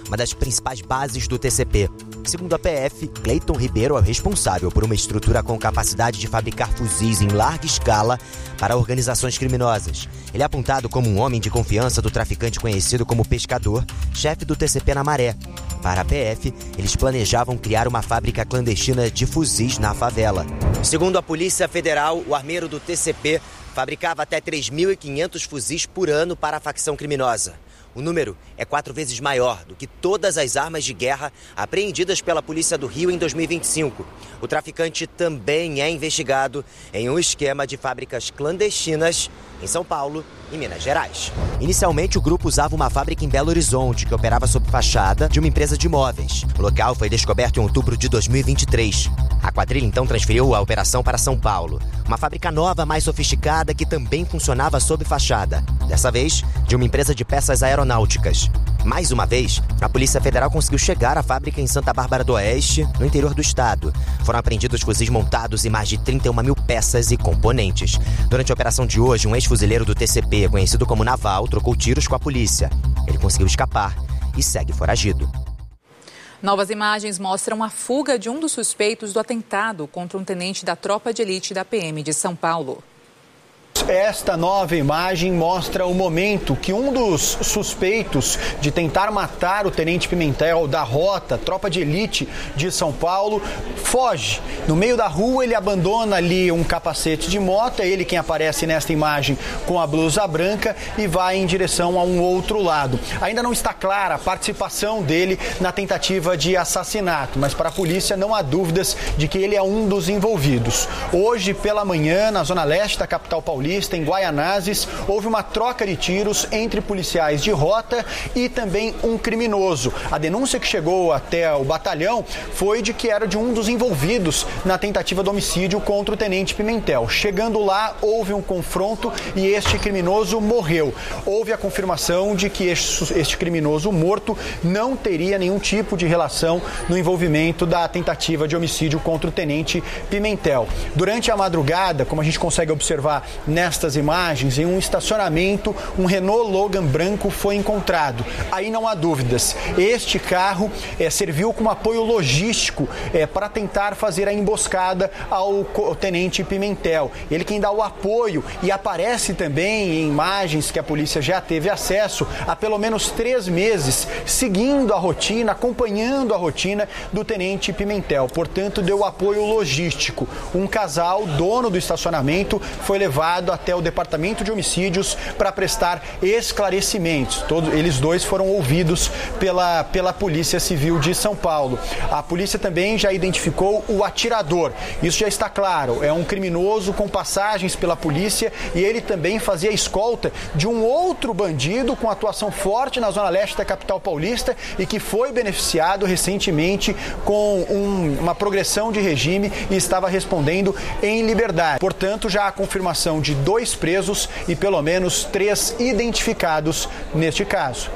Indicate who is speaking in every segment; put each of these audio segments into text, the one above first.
Speaker 1: uma das principais bases do TCP. Segundo a PF, Cleiton Ribeiro é o responsável por uma estrutura com capacidade de fabricar fuzis em larga escala para organizações criminosas. Ele é apontado como um homem de confiança do traficante conhecido como Pescador, chefe do TCP na Maré. Para a PF, eles planejavam criar uma fábrica clandestina de fuzis na favela. Segundo a Polícia Federal, o armeiro do TCP fabricava até 3.500 fuzis por ano para a facção criminosa. O número é 4 vezes maior do que todas as armas de guerra apreendidas pela Polícia do Rio em 2025. O traficante também é investigado em um esquema de fábricas clandestinas em São Paulo e Minas Gerais. Inicialmente, o grupo usava uma fábrica em Belo Horizonte, que operava sob fachada de uma empresa de imóveis. O local foi descoberto em outubro de 2023. A quadrilha então transferiu a operação para São Paulo, uma fábrica nova, mais sofisticada, que também funcionava sob fachada. Dessa vez, de uma empresa de peças aeronáuticas. Mais uma vez, a Polícia Federal conseguiu chegar à fábrica em Santa Bárbara do Oeste, no interior do estado. Foram apreendidos fuzis montados e mais de 31 mil peças e componentes. Durante a operação de hoje, um ex-fuzileiro do TCP, conhecido como Naval, trocou tiros com a polícia. Ele conseguiu escapar e segue foragido.
Speaker 2: Novas imagens mostram a fuga de um dos suspeitos do atentado contra um tenente da tropa de elite da PM de São Paulo.
Speaker 3: Esta nova imagem mostra o momento que um dos suspeitos de tentar matar o Tenente Pimentel da Rota, tropa de elite de São Paulo, foge. No meio da rua, ele abandona ali um capacete de moto, é ele quem aparece nesta imagem com a blusa branca e vai em direção a um outro lado. Ainda não está clara a participação dele na tentativa de assassinato, mas para a polícia não há dúvidas de que ele é um dos envolvidos. Hoje, pela manhã, na zona leste da capital paulista, em Guaianazes, houve uma troca de tiros entre policiais de rota e também um criminoso. A denúncia que chegou até o batalhão foi de que era de um dos envolvidos na tentativa de homicídio contra o Tenente Pimentel. Chegando lá, houve um confronto e este criminoso morreu. Houve a confirmação de que este criminoso morto não teria nenhum tipo de relação no envolvimento da tentativa de homicídio contra o Tenente Pimentel. Durante a madrugada, como a gente consegue observar nestas imagens, em um estacionamento, um Renault Logan branco foi encontrado. Aí não há dúvidas. Este carro serviu como apoio logístico para tentar fazer a emboscada ao Tenente Pimentel. Ele quem dá o apoio e aparece também em imagens que a polícia já teve acesso há pelo menos 3 meses, seguindo a rotina, acompanhando a rotina do Tenente Pimentel. Portanto, deu apoio logístico. Um casal, dono do estacionamento, foi levado até o Departamento de Homicídios para prestar esclarecimentos. Todos eles dois foram ouvidos pela Polícia Civil de São Paulo. A polícia também já identificou o atirador. Isso já está claro. É um criminoso com passagens pela polícia e ele também fazia escolta de um outro bandido com atuação forte na zona leste da capital paulista e que foi beneficiado recentemente com uma progressão de regime e estava respondendo em liberdade. Portanto, já há confirmação de 2 presos e pelo menos 3 identificados neste caso.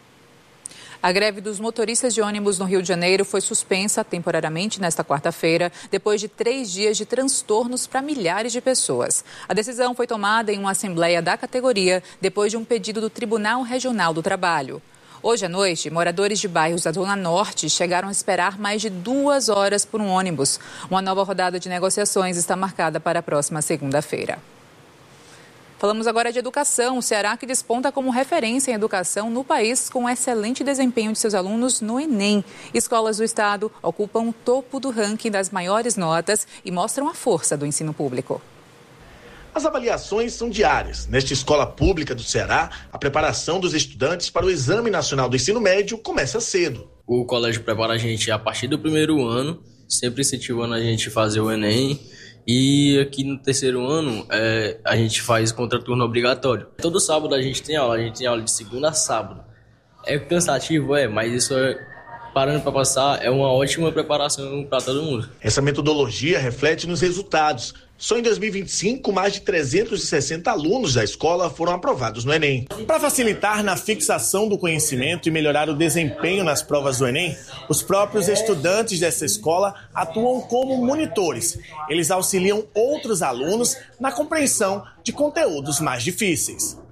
Speaker 2: A greve dos motoristas de ônibus no Rio de Janeiro foi suspensa temporariamente nesta quarta-feira, depois de 3 dias de transtornos para milhares de pessoas. A decisão foi tomada em uma assembleia da categoria, depois de um pedido do Tribunal Regional do Trabalho. Hoje à noite, moradores de bairros da Zona Norte chegaram a esperar mais de 2 horas por um ônibus. Uma nova rodada de negociações está marcada para a próxima segunda-feira. Falamos agora de educação. O Ceará que desponta como referência em educação no país com excelente desempenho de seus alunos no Enem. Escolas do estado ocupam o topo do ranking das maiores notas e mostram a força do ensino público.
Speaker 4: As avaliações são diárias. Nesta escola pública do Ceará, a preparação dos estudantes para o Exame Nacional do Ensino Médio começa cedo.
Speaker 5: O colégio prepara a gente a partir do 1º ano, sempre incentivando a gente a fazer o Enem. E aqui no 3º ano, a gente faz contraturno obrigatório. Todo sábado a gente tem aula de segunda a sábado. É cansativo, mas isso parando para passar, é uma ótima preparação para todo mundo.
Speaker 4: Essa metodologia reflete nos resultados. Só em 2025, mais de 360 alunos da escola foram aprovados no Enem. Para facilitar na fixação do conhecimento e melhorar o desempenho nas provas do Enem, os próprios estudantes dessa escola atuam como monitores. Eles auxiliam outros alunos na compreensão de conteúdos mais difíceis.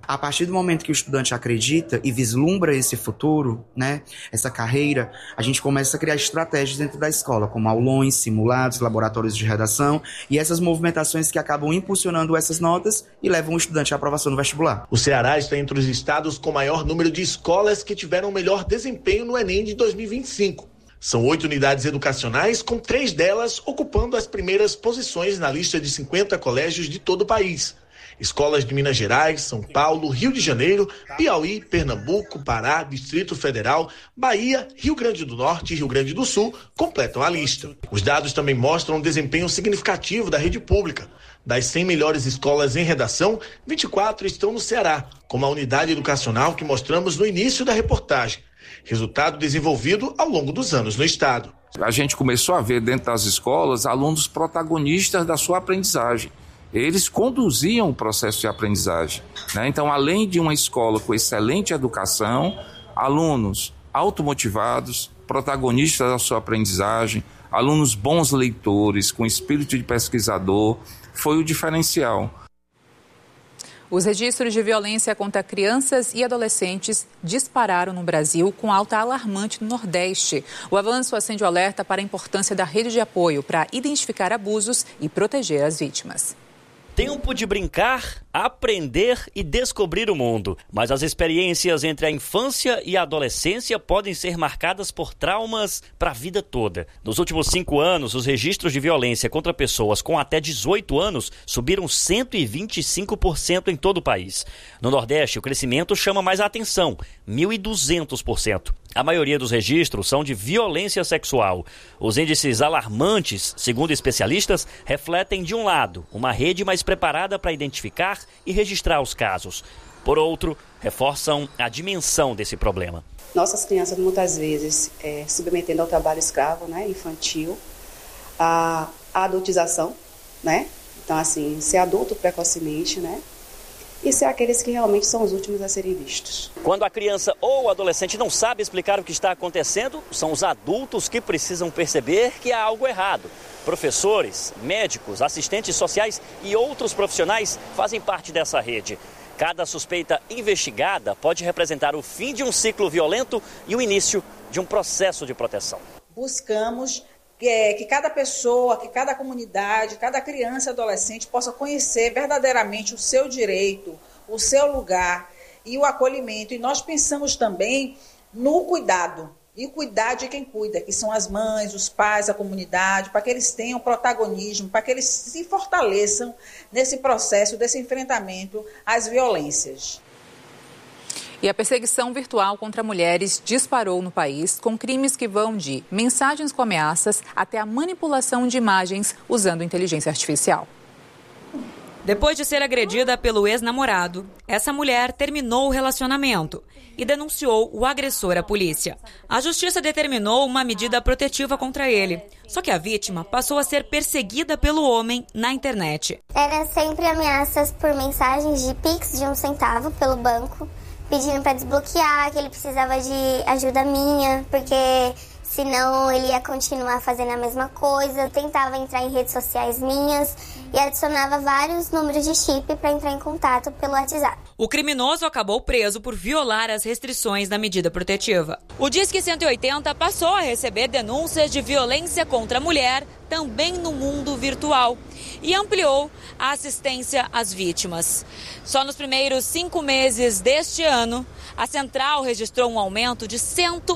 Speaker 6: A partir do momento que o estudante acredita e vislumbra esse futuro, né, essa carreira, a gente começa a criar estratégias dentro da escola, como aulões, simulados, laboratórios de redação e essas movimentações que acabam impulsionando essas notas e levam o estudante à aprovação no vestibular.
Speaker 4: O Ceará está entre os estados com maior número de escolas que tiveram melhor desempenho no Enem de 2025. São 8 unidades educacionais, com 3 delas ocupando as primeiras posições na lista de 50 colégios de todo o país. Escolas de Minas Gerais, São Paulo, Rio de Janeiro, Piauí, Pernambuco, Pará, Distrito Federal, Bahia, Rio Grande do Norte e Rio Grande do Sul completam a lista. Os dados também mostram um desempenho significativo da rede pública. Das 100 melhores escolas em redação, 24 estão no Ceará, como a unidade educacional que mostramos no início da reportagem. Resultado desenvolvido ao longo dos anos no estado.
Speaker 7: A gente começou a ver dentro das escolas alunos protagonistas da sua aprendizagem. Eles conduziam o processo de aprendizagem, né? Então, além de uma escola com excelente educação, alunos automotivados, protagonistas da sua aprendizagem, alunos bons leitores, com espírito de pesquisador, foi o diferencial.
Speaker 2: Os registros de violência contra crianças e adolescentes dispararam no Brasil com alta alarmante no Nordeste. O avanço acende o alerta para a importância da rede de apoio para identificar abusos e proteger as vítimas.
Speaker 8: Tempo de brincar, aprender e descobrir o mundo. Mas as experiências entre a infância e a adolescência podem ser marcadas por traumas para a vida toda. Nos últimos 5 anos, os registros de violência contra pessoas com até 18 anos subiram 125% em todo o país. No Nordeste, o crescimento chama mais a atenção, 1.200%. A maioria dos registros são de violência sexual. Os índices alarmantes, segundo especialistas, refletem, de um lado, uma rede mais preparada para identificar e registrar os casos. Por outro, reforçam a dimensão desse problema.
Speaker 9: Nossas crianças, muitas vezes, submetendo ao trabalho escravo, né, infantil, a adultização, né? Então, assim, ser adulto precocemente, né? E ser aqueles que realmente são os últimos a serem vistos.
Speaker 8: Quando a criança ou o adolescente não sabe explicar o que está acontecendo, são os adultos que precisam perceber que há algo errado. Professores, médicos, assistentes sociais e outros profissionais fazem parte dessa rede. Cada suspeita investigada pode representar o fim de um ciclo violento e o início de um processo de proteção.
Speaker 10: Buscamos que cada pessoa, que cada comunidade, cada criança e adolescente possa conhecer verdadeiramente o seu direito, o seu lugar e o acolhimento. E nós pensamos também no cuidado, e cuidar de quem cuida, que são as mães, os pais, a comunidade, para que eles tenham protagonismo, para que eles se fortaleçam nesse processo, desse enfrentamento às violências.
Speaker 2: E a perseguição virtual contra mulheres disparou no país, com crimes que vão de mensagens com ameaças até a manipulação de imagens usando inteligência artificial.
Speaker 11: Depois de ser agredida pelo ex-namorado, essa mulher terminou o relacionamento e denunciou o agressor à polícia. A justiça determinou uma medida protetiva contra ele. Só que a vítima passou a ser perseguida pelo homem na internet.
Speaker 12: Eram sempre ameaças por mensagens de Pix de 1 centavo pelo banco, pedindo para desbloquear, que ele precisava de ajuda minha, porque senão ele ia continuar fazendo a mesma coisa. Eu tentava entrar em redes sociais minhas e adicionava vários números de chip para entrar em contato pelo WhatsApp.
Speaker 11: O criminoso acabou preso por violar as restrições da medida protetiva. O Disque 180 passou a receber denúncias de violência contra a mulher também no mundo virtual e ampliou a assistência às vítimas. Só nos primeiros 5 meses deste ano, a central registrou um aumento de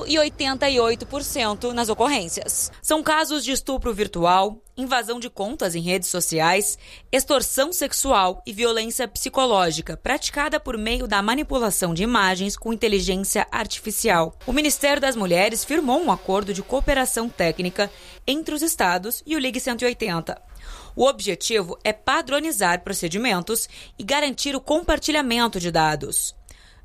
Speaker 11: 188% nas ocorrências. São casos de estupro virtual, invasão de contas em redes sociais, extorsão sexual e violência psicológica, praticada por meio da manipulação de imagens com inteligência artificial. O Ministério das Mulheres firmou um acordo de cooperação técnica entre os estados e o Ligue 180. O objetivo é padronizar procedimentos e garantir o compartilhamento de dados.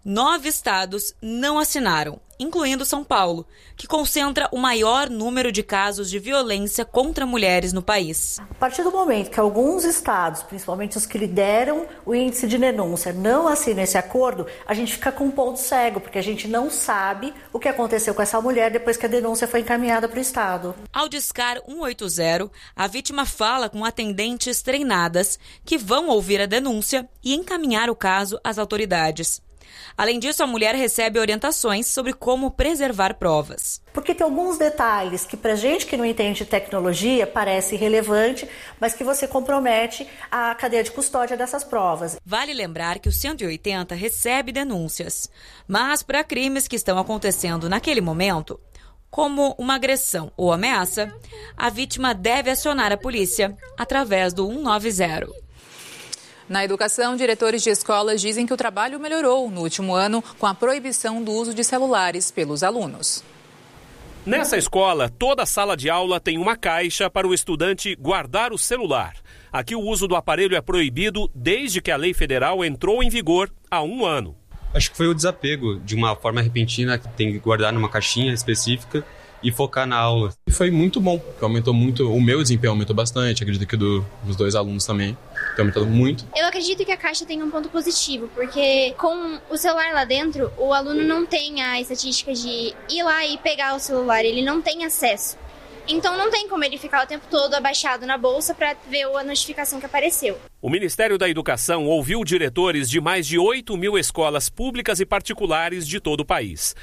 Speaker 11: 9 estados não assinaram, incluindo São Paulo, que concentra o maior número de casos de violência contra mulheres no país.
Speaker 13: A partir do momento que alguns estados, principalmente os que lideram o índice de denúncia, não assinam esse acordo, a gente fica com um ponto cego, porque a gente não sabe o que aconteceu com essa mulher depois que a denúncia foi encaminhada para o estado.
Speaker 11: Ao discar 180, a vítima fala com atendentes treinadas que vão ouvir a denúncia e encaminhar o caso às autoridades. Além disso, a mulher recebe orientações sobre como preservar provas.
Speaker 13: Porque tem alguns detalhes que pra gente que não entende de tecnologia parece irrelevante, mas que você compromete a cadeia de custódia dessas provas.
Speaker 11: Vale lembrar que o 180 recebe denúncias, mas para crimes que estão acontecendo naquele momento, como uma agressão ou ameaça, a vítima deve acionar a polícia através do 190.
Speaker 2: Na educação, diretores de escolas dizem que o trabalho melhorou no último ano com a proibição do uso de celulares pelos alunos.
Speaker 14: Nessa escola, toda sala de aula tem uma caixa para o estudante guardar o celular. Aqui o uso do aparelho é proibido desde que a lei federal entrou em vigor há 1 ano.
Speaker 15: Acho que foi o desapego de uma forma repentina, que tem que guardar numa caixinha específica e focar na aula. E foi muito bom, porque aumentou muito, o meu desempenho aumentou bastante, acredito que dos 2 alunos também. Tem aumentado muito.
Speaker 16: Eu acredito que a caixa tem um ponto positivo, porque com o celular lá dentro, o aluno não tem a estatística de ir lá e pegar o celular, ele não tem acesso. Então não tem como ele ficar o tempo todo abaixado na bolsa para ver a notificação que apareceu.
Speaker 14: O Ministério da Educação ouviu diretores de mais de 8.000 escolas públicas e particulares de todo o país.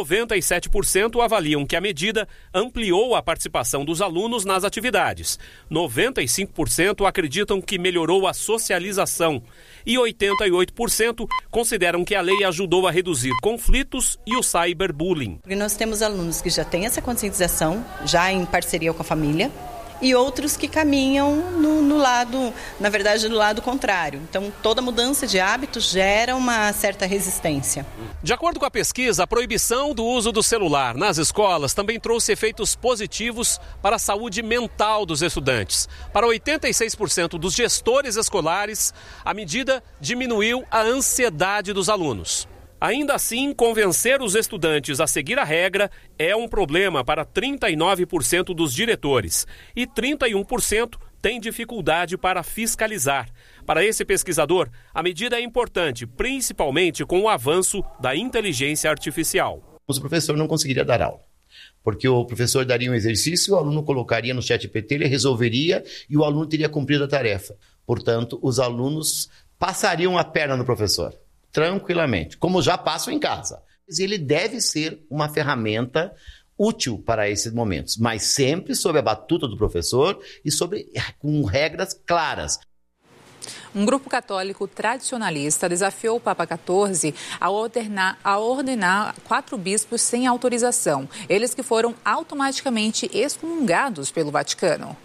Speaker 14: 97% avaliam que a medida ampliou a participação dos alunos nas atividades. 95% acreditam que melhorou a socialização. E 88% consideram que a lei ajudou a reduzir conflitos e o cyberbullying.
Speaker 17: Porque nós temos alunos que já têm essa conscientização, já em parceria com a família, e outros que caminham no lado contrário. Então, toda mudança de hábitos gera uma certa resistência.
Speaker 14: De acordo com a pesquisa, a proibição do uso do celular nas escolas também trouxe efeitos positivos para a saúde mental dos estudantes. Para 86% dos gestores escolares, a medida diminuiu a ansiedade dos alunos. Ainda assim, convencer os estudantes a seguir a regra é um problema para 39% dos diretores e 31% têm dificuldade para fiscalizar. Para esse pesquisador, a medida é importante, principalmente com o avanço da inteligência artificial.
Speaker 18: O professor não conseguiria dar aula, porque o professor daria um exercício, o aluno colocaria no ChatGPT, ele resolveria e o aluno teria cumprido a tarefa. Portanto, os alunos passariam a perna no professor. Tranquilamente, como já passam em casa. Ele deve ser uma ferramenta útil para esses momentos, mas sempre sob a batuta do professor e com regras claras.
Speaker 2: Um grupo católico tradicionalista desafiou o Papa XIV a ordenar 4 bispos sem autorização, eles que foram automaticamente excomungados pelo Vaticano.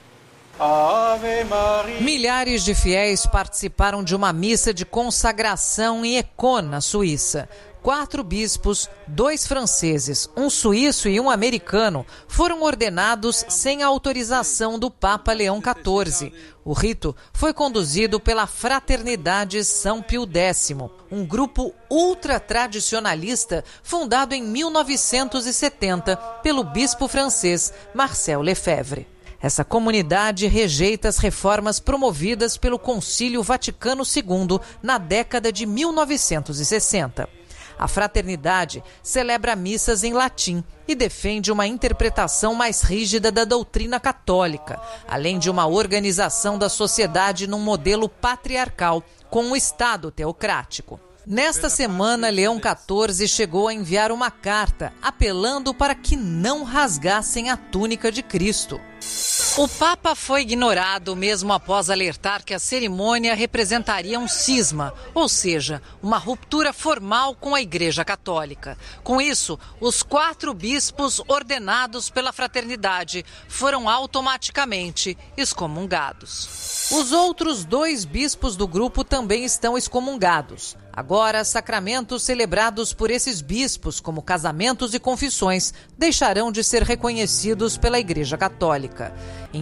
Speaker 19: Milhares de fiéis participaram de uma missa de consagração em Econ, na Suíça. 4 bispos, 2 franceses, um suíço e um americano foram ordenados sem a autorização do Papa Leão XIV. O rito foi conduzido pela Fraternidade São Pio X, um grupo ultratradicionalista fundado em 1970 pelo bispo francês Marcel Lefebvre. Essa comunidade rejeita as reformas promovidas pelo Concílio Vaticano II na década de 1960. A fraternidade celebra missas em latim e defende uma interpretação mais rígida da doutrina católica, além de uma organização da sociedade num modelo patriarcal, com um Estado teocrático. Nesta semana, Leão XIV chegou a enviar uma carta apelando para que não rasgassem a túnica de Cristo. O Papa foi ignorado mesmo após alertar que a cerimônia representaria um cisma, ou seja, uma ruptura formal com a Igreja Católica. Com isso, os 4 bispos ordenados pela fraternidade foram automaticamente excomungados. Os outros 2 bispos do grupo também estão excomungados. Agora, sacramentos celebrados por esses bispos, como casamentos e confissões, deixarão de ser reconhecidos pela Igreja Católica. Em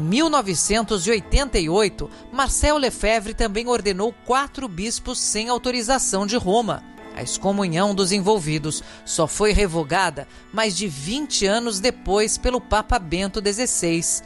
Speaker 19: 1988, Marcel Lefebvre também ordenou 4 bispos sem autorização de Roma. A excomunhão dos envolvidos só foi revogada mais de 20 anos depois pelo Papa Bento XVI.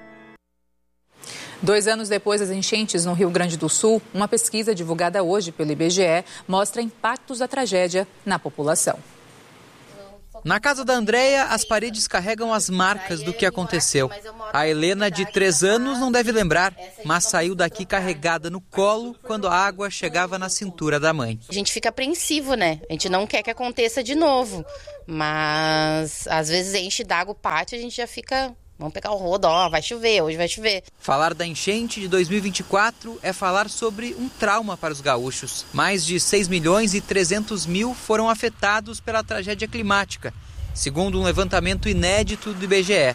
Speaker 2: 2 anos depois das enchentes no Rio Grande do Sul, uma pesquisa divulgada hoje pelo IBGE mostra impactos da tragédia na população.
Speaker 20: Na casa da Andréia, as paredes carregam as marcas do que aconteceu. A Helena, de 3 anos, não deve lembrar, mas saiu daqui carregada no colo quando a água chegava na cintura da mãe.
Speaker 21: A gente fica apreensivo, né? A gente não quer que aconteça de novo, mas às vezes enche d'água o pátio, a gente já fica... Vamos pegar o rodo, vai chover, hoje vai chover.
Speaker 20: Falar da enchente de 2024 é falar sobre um trauma para os gaúchos. Mais de 6.300.000 foram afetados pela tragédia climática, segundo um levantamento inédito do IBGE.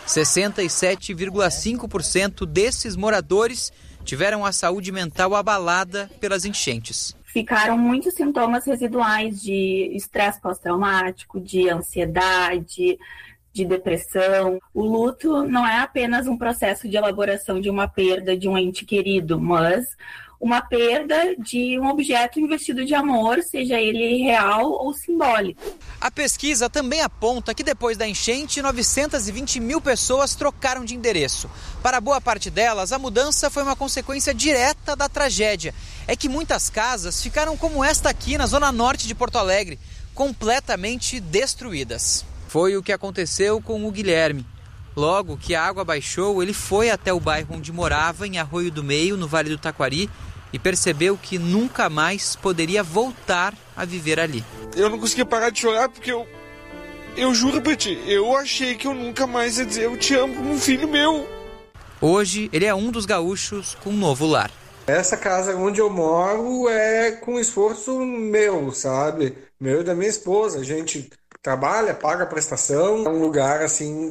Speaker 20: 67,5% desses moradores tiveram a saúde mental abalada pelas enchentes.
Speaker 22: Ficaram muitos sintomas residuais de estresse pós-traumático, de ansiedade, de depressão. O luto não é apenas um processo de elaboração de uma perda de um ente querido, mas uma perda de um objeto investido de amor, seja ele real ou simbólico.
Speaker 20: A pesquisa também aponta que depois da enchente, 920.000 pessoas trocaram de endereço. Para boa parte delas, a mudança foi uma consequência direta da tragédia. É que muitas casas ficaram como esta aqui na zona norte de Porto Alegre, completamente destruídas. Foi o que aconteceu com o Guilherme. Logo que a água baixou, ele foi até o bairro onde morava, em Arroio do Meio, no Vale do Taquari, e percebeu que nunca mais poderia voltar a viver ali.
Speaker 23: Eu não conseguia parar de chorar porque eu juro pra ti, eu achei que eu nunca mais ia dizer eu te amo como um filho meu.
Speaker 20: Hoje, ele é um dos gaúchos com um novo lar.
Speaker 23: Essa casa onde eu moro é com esforço meu, sabe? Meu e da minha esposa. A gente trabalha, paga a prestação. É um lugar assim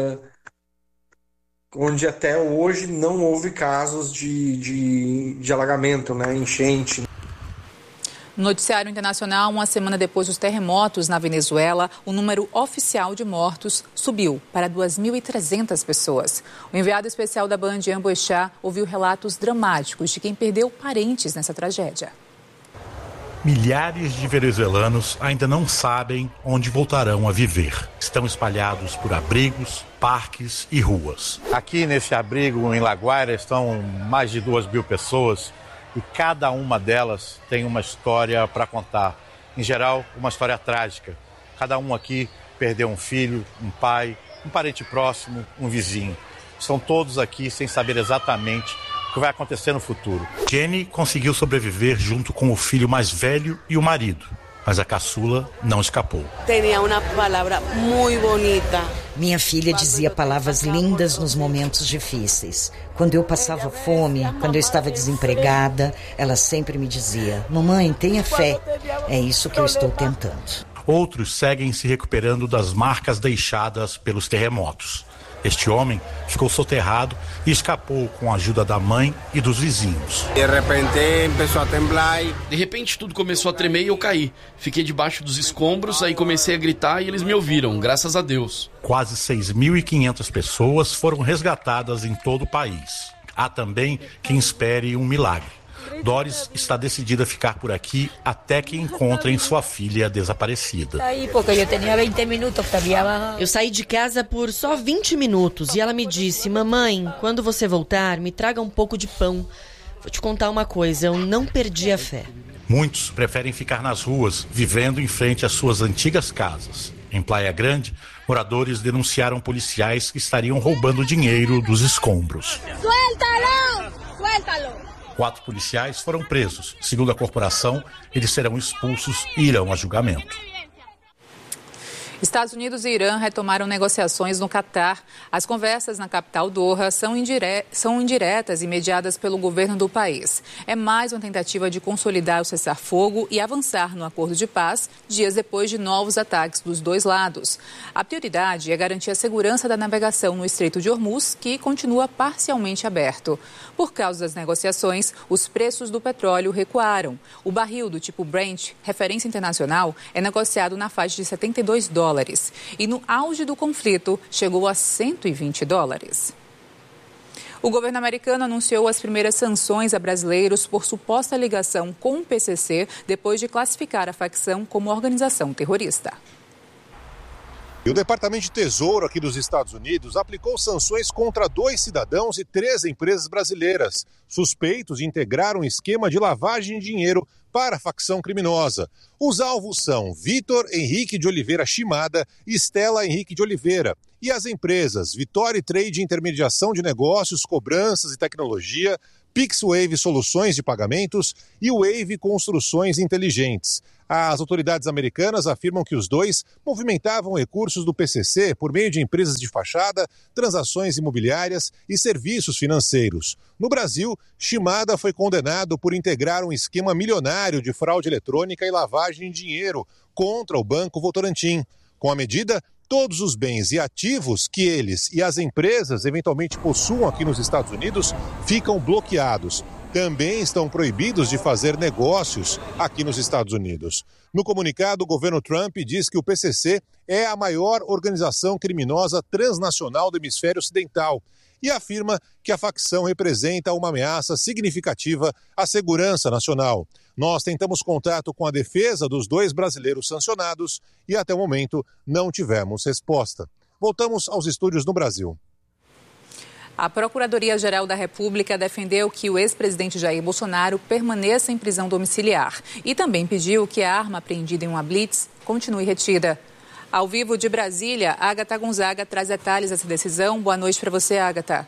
Speaker 23: onde até hoje não houve casos de alagamento, né? Enchente.
Speaker 2: No noticiário internacional, uma semana depois dos terremotos na Venezuela, o número oficial de mortos subiu para 2.300 pessoas. O enviado especial da Band, Ian Boechat, ouviu relatos dramáticos de quem perdeu parentes nessa tragédia.
Speaker 24: Milhares de venezuelanos ainda não sabem onde voltarão a viver. Estão espalhados por abrigos, parques e ruas.
Speaker 25: Aqui nesse abrigo em La Guaira estão mais de 2.000 pessoas. E cada uma delas tem uma história para contar. Em geral, uma história trágica. Cada um aqui perdeu um filho, um pai, um parente próximo, um vizinho. Estão todos aqui sem saber exatamente o que vai acontecer no futuro.
Speaker 24: Jenny conseguiu sobreviver junto com o filho mais velho e o marido. Mas a caçula não escapou.
Speaker 26: Tinha uma palavra muito bonita.
Speaker 27: Minha filha dizia palavras lindas nos momentos difíceis. Quando eu passava fome, quando eu estava desempregada, ela sempre me dizia: mamãe, tenha fé. É isso que eu estou tentando.
Speaker 24: Outros seguem se recuperando das marcas deixadas pelos terremotos. Este homem ficou soterrado e escapou com a ajuda da mãe e dos vizinhos.
Speaker 28: De repente tudo começou a tremer e eu caí. Fiquei debaixo dos escombros, aí comecei a gritar e eles me ouviram, graças a Deus.
Speaker 24: Quase 6.500 pessoas foram resgatadas em todo o país. Há também quem espere um milagre. Doris está decidida a ficar por aqui até que encontrem sua filha desaparecida.
Speaker 29: Eu saí de casa por só 20 minutos e ela me disse: mamãe, quando você voltar, me traga um pouco de pão. Vou te contar uma coisa, eu não perdi a fé.
Speaker 24: Muitos preferem ficar nas ruas, vivendo em frente às suas antigas casas. Em Praia Grande, moradores denunciaram policiais que estariam roubando dinheiro dos escombros.
Speaker 30: Suéltalo! Suéltalo!
Speaker 24: 4 policiais foram presos. Segundo a corporação, eles serão expulsos e irão a julgamento.
Speaker 2: Estados Unidos e Irã retomaram negociações no Catar. As conversas na capital Doha são indiretas e mediadas pelo governo do país. É mais uma tentativa de consolidar o cessar-fogo e avançar no acordo de paz, dias depois de novos ataques dos dois lados. A prioridade é garantir a segurança da navegação no Estreito de Hormuz, que continua parcialmente aberto. Por causa das negociações, os preços do petróleo recuaram. O barril do tipo Brent, referência internacional, é negociado na faixa de $72. E no auge do conflito, chegou a $120. O governo americano anunciou as primeiras sanções a brasileiros por suposta ligação com o PCC, depois de classificar a facção como organização terrorista.
Speaker 1: E o Departamento de Tesouro aqui dos Estados Unidos aplicou sanções contra 2 cidadãos e 3 empresas brasileiras, suspeitos de integrar um esquema de lavagem de dinheiro para a facção criminosa. Os alvos são Vitor Henrique de Oliveira Shimada e Stella Henrique de Oliveira. E as empresas Vitória Trade Intermediação de Negócios, Cobranças e Tecnologia, PixWave Soluções de Pagamentos e Wave Construções Inteligentes. As autoridades americanas afirmam que os dois movimentavam recursos do PCC por meio de empresas de fachada, transações imobiliárias e serviços financeiros. No Brasil, Shimada foi condenado por integrar um esquema milionário de fraude eletrônica e lavagem de dinheiro contra o Banco Votorantim. Com a medida, todos os bens e ativos que eles e as empresas eventualmente possuam aqui nos Estados Unidos ficam bloqueados. Também estão proibidos de fazer negócios aqui nos Estados Unidos. No comunicado, o governo Trump diz que o PCC é a maior organização criminosa transnacional do hemisfério ocidental e afirma que a facção representa uma ameaça significativa à segurança nacional. Nós tentamos contato com a defesa dos 2 brasileiros sancionados e até o momento não tivemos resposta. Voltamos aos estúdios no Brasil.
Speaker 2: A Procuradoria-Geral da República defendeu que o ex-presidente Jair Bolsonaro permaneça em prisão domiciliar e também pediu que a arma apreendida em uma blitz continue retida. Ao vivo de Brasília, Agatha Gonzaga traz detalhes dessa decisão. Boa noite para você, Agatha.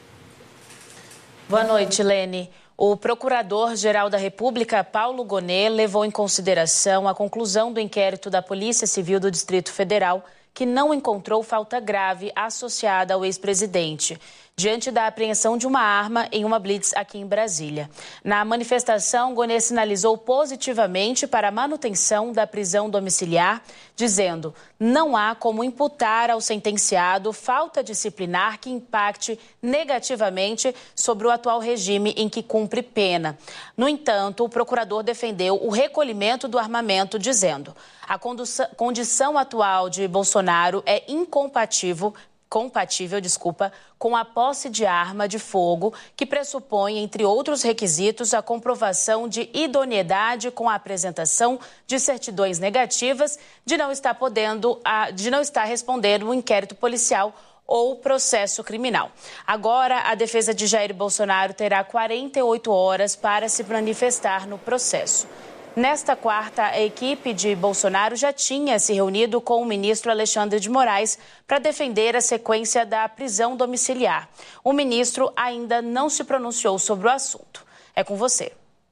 Speaker 3: Boa noite, Lene. O Procurador-Geral da República, Paulo Gonet, levou em consideração a conclusão do inquérito da Polícia Civil do Distrito Federal, que não encontrou falta grave associada ao ex-presidente, diante da apreensão de uma arma em uma blitz aqui em Brasília. Na manifestação, Gonet sinalizou positivamente para a manutenção da prisão domiciliar, dizendo: não há como imputar ao sentenciado falta disciplinar que impacte negativamente sobre o atual regime em que cumpre pena. No entanto, o procurador defendeu o recolhimento do armamento, dizendo: a condição atual de Bolsonaro é incompatível com a posse de arma de fogo, que pressupõe, entre outros requisitos, a comprovação de idoneidade com a apresentação de certidões negativas de não estar respondendo um inquérito policial ou processo criminal. Agora, a defesa de Jair Bolsonaro terá 48 horas para se manifestar no processo. Nesta quarta, a equipe de Bolsonaro já tinha se reunido com o ministro Alexandre de Moraes para defender a sequência da prisão domiciliar. O ministro ainda não se pronunciou sobre o assunto. É com você.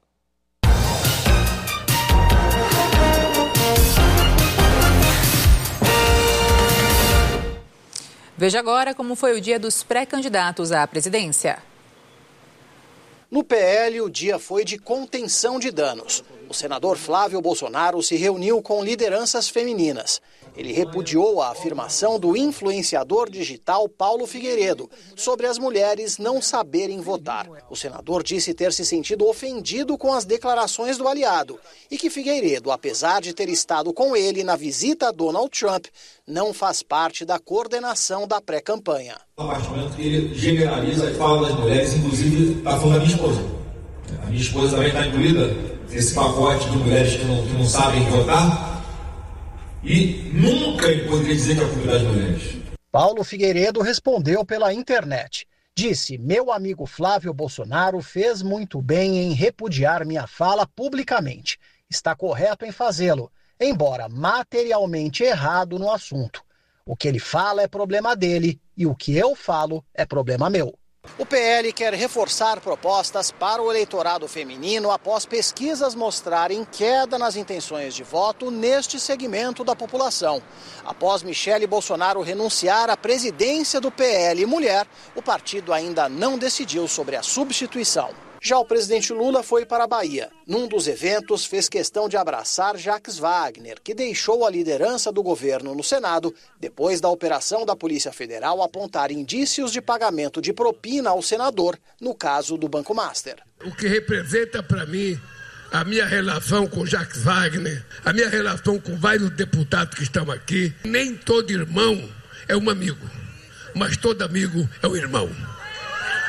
Speaker 2: Veja agora como foi o dia dos pré-candidatos à presidência.
Speaker 4: No PL, o dia foi de contenção de danos. O senador Flávio Bolsonaro se reuniu com lideranças femininas. Ele repudiou a afirmação do influenciador digital Paulo Figueiredo sobre as mulheres não saberem votar. O senador disse ter se sentido ofendido com as declarações do aliado e que Figueiredo, apesar de ter estado com ele na visita a Donald Trump, não faz parte da coordenação da pré-campanha.
Speaker 5: O partido ele generaliza e fala das mulheres, inclusive está falando da minha esposa. A minha esposa também está incluída nesse pacote de mulheres que não sabem votar. E nunca ele poderia dizer que é a culpa das mulheres.
Speaker 6: Paulo Figueiredo respondeu pela internet. Disse: meu amigo Flávio Bolsonaro fez muito bem em repudiar minha fala publicamente. Está correto em fazê-lo, embora materialmente errado no assunto. O que ele fala é problema dele e o que eu falo é problema meu.
Speaker 4: O PL quer reforçar propostas para o eleitorado feminino após pesquisas mostrarem queda nas intenções de voto neste segmento da população. Após Michele Bolsonaro renunciar à presidência do PL Mulher, o partido ainda não decidiu sobre a substituição. Já o presidente Lula foi para a Bahia. Num dos eventos, fez questão de abraçar Jacques Wagner, que deixou a liderança do governo no Senado depois da operação da Polícia Federal apontar indícios de pagamento de propina ao senador, no caso do Banco Master.
Speaker 7: O que representa para mim a minha relação com Jacques Wagner, a minha relação com vários deputados que estão aqui. Nem todo irmão é um amigo, mas todo amigo é um irmão.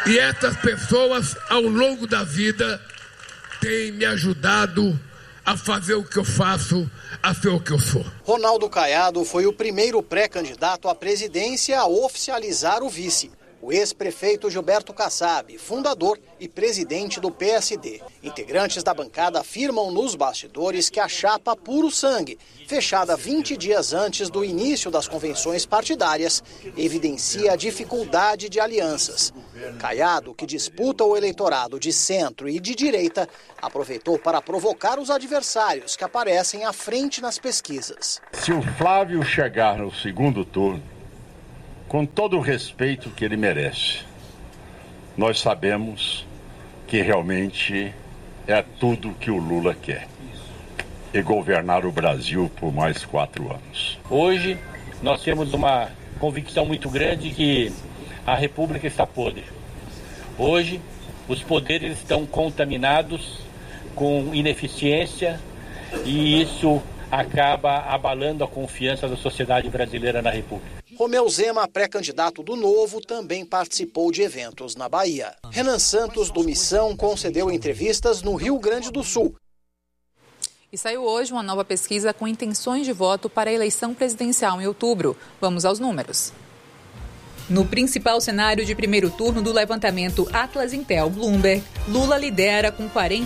Speaker 7: E essas pessoas, ao longo da vida, têm me ajudado a fazer o que eu faço, a ser o que eu sou.
Speaker 4: Ronaldo Caiado foi o primeiro pré-candidato à presidência a oficializar o vice. O ex-prefeito Gilberto Kassab, fundador e presidente do PSD. Integrantes da bancada afirmam nos bastidores que a chapa puro sangue, fechada 20 dias antes do início das convenções partidárias, evidencia a dificuldade de alianças. Caiado, que disputa o eleitorado de centro e de direita, aproveitou para provocar os adversários que aparecem à frente nas pesquisas.
Speaker 8: Se o Flávio chegar no segundo turno, com todo o respeito que ele merece, nós sabemos que realmente é tudo que o Lula quer, e governar o Brasil por mais 4 anos.
Speaker 9: Hoje nós temos uma convicção muito grande que a República está podre. Hoje os poderes estão contaminados com ineficiência e isso acaba abalando a confiança da sociedade brasileira na República.
Speaker 4: Romeu Zema, pré-candidato do Novo, também participou de eventos na Bahia. Renan Santos, do Missão, concedeu entrevistas no Rio Grande do Sul.
Speaker 2: E saiu hoje uma nova pesquisa com intenções de voto para a eleição presidencial em outubro. Vamos aos números. No principal cenário de primeiro turno do levantamento Atlas Intel Bloomberg, Lula lidera com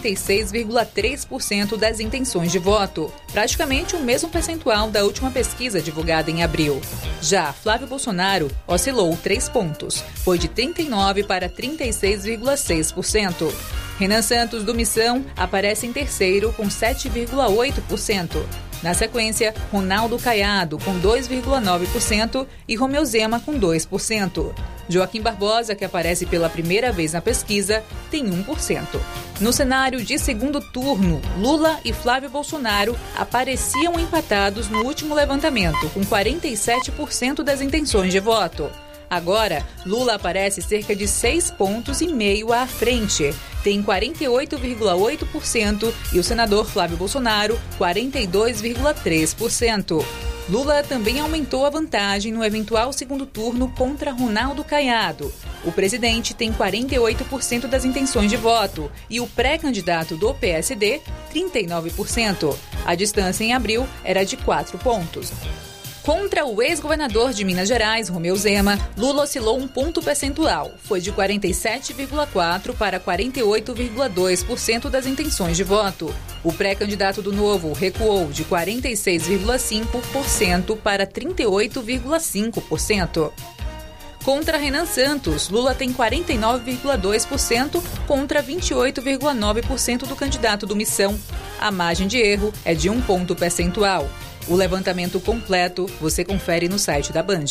Speaker 2: 46,3% das intenções de voto, praticamente o mesmo percentual da última pesquisa divulgada em abril. Já Flávio Bolsonaro oscilou 3 pontos, foi de 39% para 36,6%. Renan Santos, do Missão, aparece em terceiro com 7,8%. Na sequência, Ronaldo Caiado, com 2,9% e Romeu Zema, com 2%. Joaquim Barbosa, que aparece pela primeira vez na pesquisa, tem 1%. No cenário de segundo turno, Lula e Flávio Bolsonaro apareciam empatados no último levantamento, com 47% das intenções de voto. Agora, Lula aparece cerca de 6,5 pontos à frente. Tem 48,8% e o senador Flávio Bolsonaro, 42,3%. Lula também aumentou a vantagem no eventual segundo turno contra Ronaldo Caiado. O presidente tem 48% das intenções de voto e o pré-candidato do PSD, 39%. A distância em abril era de 4 pontos. Contra o ex-governador de Minas Gerais, Romeu Zema, Lula oscilou 1 ponto percentual. Foi de 47,4% para 48,2% das intenções de voto. O pré-candidato do Novo recuou de 46,5% para 38,5%. Contra Renan Santos, Lula tem 49,2% contra 28,9% do candidato do Missão. A margem de erro é de 1 ponto percentual. O levantamento completo você confere no site da Band.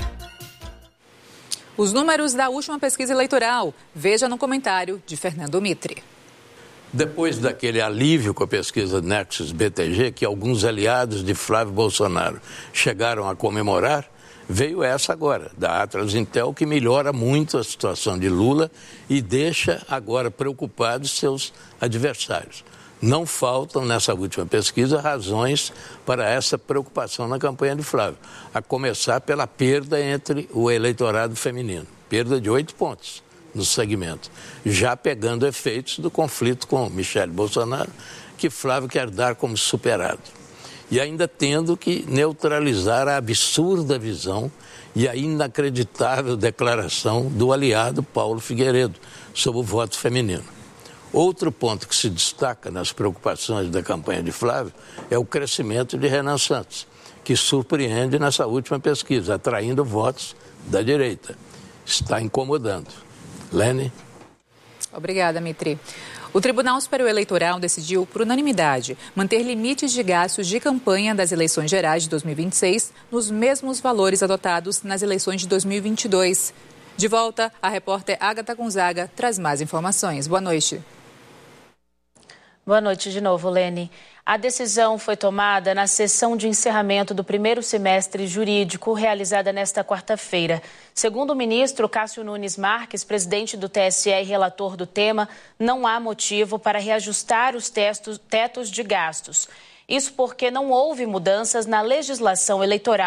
Speaker 2: Os números da última pesquisa eleitoral. Veja no comentário de Fernando Mitre.
Speaker 10: Depois daquele alívio com a pesquisa Nexus BTG, que alguns aliados de Flávio Bolsonaro chegaram a comemorar, veio essa agora, da Atlas Intel, que melhora muito a situação de Lula e deixa agora preocupados seus adversários. Não faltam, nessa última pesquisa, razões para essa preocupação na campanha de Flávio, a começar pela perda entre o eleitorado feminino, perda de 8 pontos no segmento, já pegando efeitos do conflito com Michele Bolsonaro, que Flávio quer dar como superado. E ainda tendo que neutralizar a absurda visão e a inacreditável declaração do aliado Paulo Figueiredo sobre o voto feminino. Outro ponto que se destaca nas preocupações da campanha de Flávio é o crescimento de Renan Santos, que surpreende nessa última pesquisa, atraindo votos da direita. Está incomodando. Lene?
Speaker 2: Obrigada, Mitri. O Tribunal Superior Eleitoral decidiu, por unanimidade, manter limites de gastos de campanha das eleições gerais de 2026 nos mesmos valores adotados nas eleições de 2022. De volta, a repórter Agatha Gonzaga traz mais informações. Boa noite.
Speaker 3: Boa noite de novo, Lene. A decisão foi tomada na sessão de encerramento do primeiro semestre jurídico realizada nesta quarta-feira. Segundo o ministro Cássio Nunes Marques, presidente do TSE e relator do tema, não há motivo para reajustar os tetos de gastos. Isso porque não houve mudanças na legislação eleitoral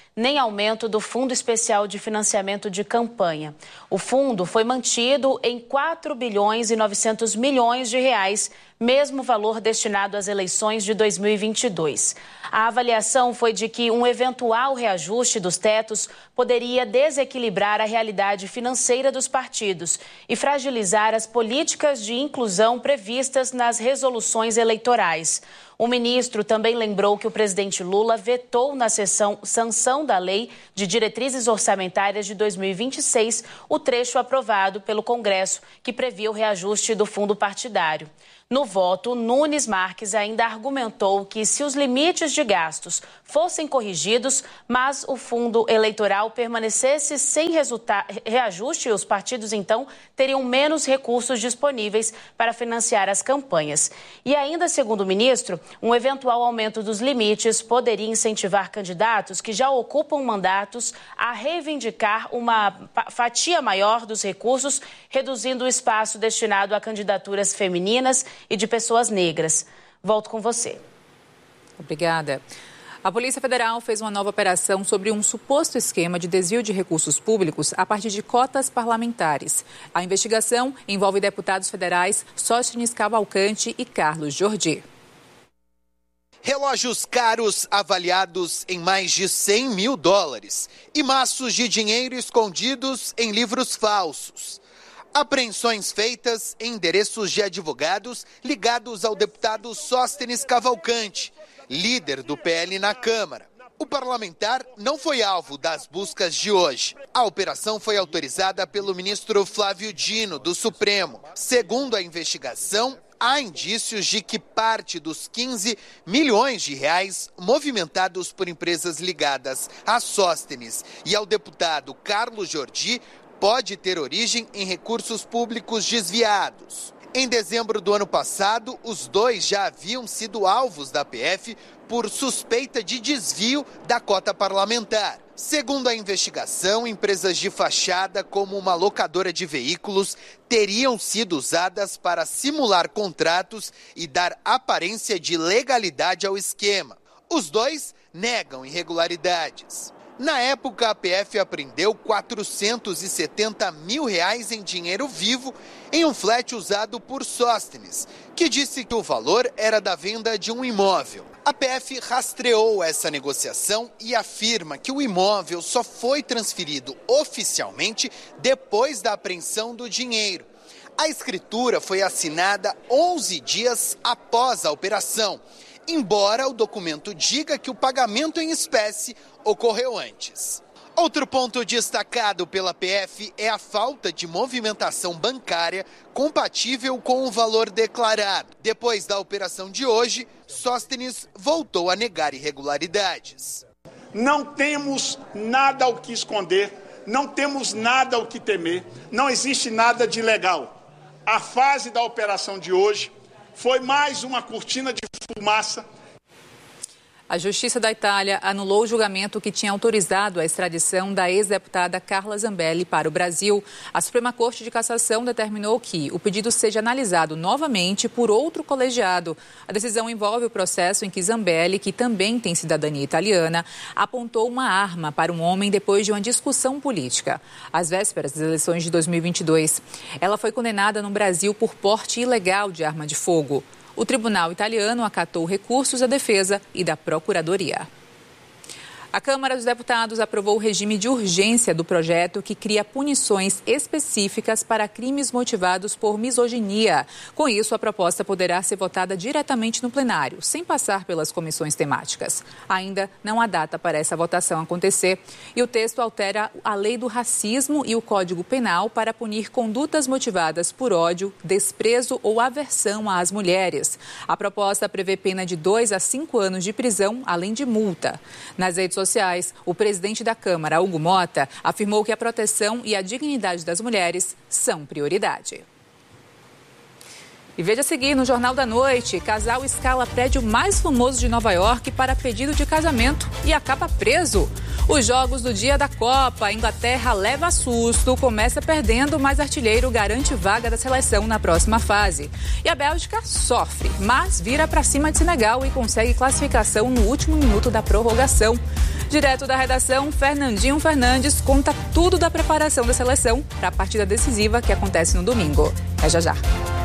Speaker 3: nem aumento do Fundo Especial de Financiamento de Campanha. O fundo foi mantido em 4 bilhões e 900 milhões de reais, mesmo valor destinado às eleições de 2022. A avaliação foi de que um eventual reajuste dos tetos poderia desequilibrar a realidade financeira dos partidos e fragilizar as políticas de inclusão previstas nas resoluções eleitorais. O ministro também lembrou que o presidente Lula vetou na sanção da Lei de Diretrizes Orçamentárias de 2026 o trecho aprovado pelo Congresso que previa o reajuste do fundo partidário. No voto, Nunes Marques ainda argumentou que se os limites de gastos fossem corrigidos, mas o fundo eleitoral permanecesse sem reajuste, os partidos então teriam menos recursos disponíveis para financiar as campanhas. E ainda, segundo o ministro, um eventual aumento dos limites poderia incentivar candidatos que já ocupam mandatos a reivindicar uma fatia maior dos recursos, reduzindo o espaço destinado a candidaturas femininas e de pessoas negras. Volto com você.
Speaker 2: Obrigada. A Polícia Federal fez uma nova operação sobre um suposto esquema de desvio de recursos públicos a partir de cotas parlamentares. A investigação envolve deputados federais Sóstenes Cavalcante e Carlos Jordi.
Speaker 11: Relógios caros avaliados em mais de $100 mil e maços de dinheiro escondidos em livros falsos. Apreensões feitas em endereços de advogados ligados ao deputado Sóstenes Cavalcante, líder do PL na Câmara. O parlamentar não foi alvo das buscas de hoje. A operação foi autorizada pelo ministro Flávio Dino, do Supremo. Segundo a investigação, há indícios de que parte dos 15 milhões de reais movimentados por empresas ligadas a Sóstenes e ao deputado Carlos Jordi pode ter origem em recursos públicos desviados. Em dezembro do ano passado, os dois já haviam sido alvos da PF por suspeita de desvio da cota parlamentar. Segundo a investigação, empresas de fachada, como uma locadora de veículos, teriam sido usadas para simular contratos e dar aparência de legalidade ao esquema. Os dois negam irregularidades. Na época, a PF apreendeu R$470 mil em dinheiro vivo em um flat usado por Sóstenes, que disse que o valor era da venda de um imóvel. A PF rastreou essa negociação e afirma que o imóvel só foi transferido oficialmente depois da apreensão do dinheiro. A escritura foi assinada 11 dias após a operação, embora o documento diga que o pagamento em espécie ocorreu antes. Outro ponto destacado pela PF é a falta de movimentação bancária compatível com o valor declarado. Depois da operação de hoje, Sóstenes voltou a negar irregularidades.
Speaker 12: Não temos nada ao que esconder, não temos nada ao que temer, não existe nada de ilegal. A fase da operação de hoje foi mais uma cortina de fumaça.
Speaker 2: A Justiça da Itália anulou o julgamento que tinha autorizado a extradição da ex-deputada Carla Zambelli para o Brasil. A Suprema Corte de Cassação determinou que o pedido seja analisado novamente por outro colegiado. A decisão envolve o processo em que Zambelli, que também tem cidadania italiana, apontou uma arma para um homem depois de uma discussão política. Às vésperas das eleições de 2022, ela foi condenada no Brasil por porte ilegal de arma de fogo. O tribunal italiano acatou recursos da defesa e da Procuradoria. A Câmara dos Deputados aprovou o regime de urgência do projeto que cria punições específicas para crimes motivados por misoginia. Com isso, a proposta poderá ser votada diretamente no plenário, sem passar pelas comissões temáticas. Ainda não há data para essa votação acontecer e o texto altera a lei do racismo e o Código Penal para punir condutas motivadas por ódio, desprezo ou aversão às mulheres. A proposta prevê pena de 2 a 5 anos de prisão, além de multa. Nas redes sociais, o presidente da Câmara, Hugo Mota, afirmou que a proteção e a dignidade das mulheres são prioridade. E veja a seguir, no Jornal da Noite, casal escala prédio mais famoso de Nova York para pedido de casamento e acaba preso. Os jogos do dia da Copa, a Inglaterra leva susto, começa perdendo, mas artilheiro garante vaga da seleção na próxima fase. E a Bélgica sofre, mas vira para cima de Senegal e consegue classificação no último minuto da prorrogação. Direto da redação, Fernandinho Fernandes conta tudo da preparação da seleção para a partida decisiva que acontece no domingo. É já já.